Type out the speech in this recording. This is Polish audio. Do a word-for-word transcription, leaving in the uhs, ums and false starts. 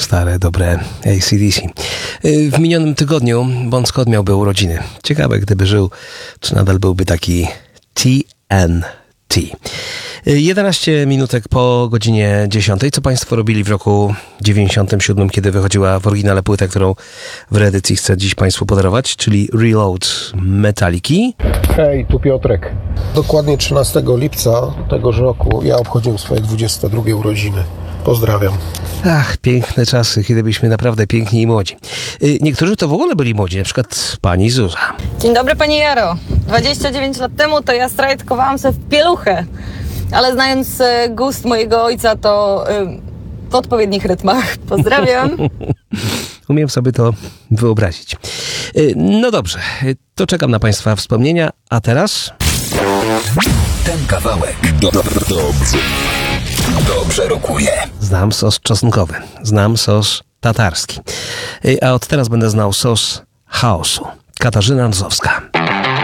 Stare, dobre A C D C. W minionym tygodniu Bon Scott miałby urodziny. Ciekawe, gdyby żył, czy nadal byłby taki T N T. jedenaście minutek po godzinie dziesiątej. Co Państwo robili w roku dziewięćdziesiątym siódmym, kiedy wychodziła w oryginale płyta, którą w reedycji chcę dziś Państwu podarować, czyli Reload Metaliki? Hej, tu Piotrek. Dokładnie trzynastego lipca tegoż roku ja obchodziłem swoje dwudzieste drugie urodziny. Pozdrawiam. Ach, piękne czasy, kiedy byliśmy naprawdę piękni i młodzi. Niektórzy to w ogóle byli młodzi, na przykład pani Zuza. Dzień dobry, pani Jaro. dwadzieścia dziewięć lat temu to ja strajkowałam sobie w pieluchę, ale znając gust mojego ojca, to y, w odpowiednich rytmach. Pozdrawiam. Umiem sobie to wyobrazić. No dobrze, to czekam na Państwa wspomnienia, a teraz... Ten kawałek do, do, dobrze, dobrze rokuje. Znam sos czosnkowy, znam sos tatarski, a od teraz będę znał sos chaosu. Katarzyna Nzowska.